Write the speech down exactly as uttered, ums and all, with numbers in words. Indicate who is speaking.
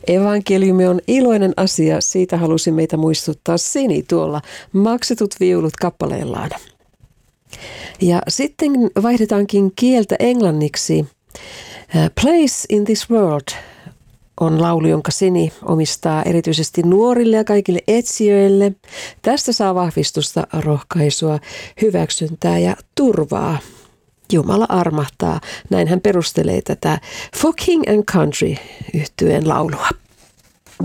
Speaker 1: Evankeliumi on iloinen asia, siitä halusin meitä muistuttaa Sini tuolla Maksetut viulut kappaleellaan. Ja sitten vaihdetaankin kieltä englanniksi. Place in this world on laulu, jonka Sini omistaa erityisesti nuorille ja kaikille etsijöille. Tästä saa vahvistusta, rohkaisua, hyväksyntää ja turvaa. Jumala armahtaa. Näin hän perustelee tätä For King and Country -yhtyeen laulua.